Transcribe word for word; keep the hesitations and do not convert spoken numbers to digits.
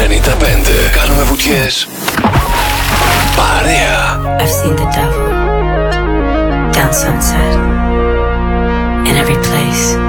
ενενήντα πέντε. Κάνουμε βουτιές παρέα. I've seen the devil down sunset in every place.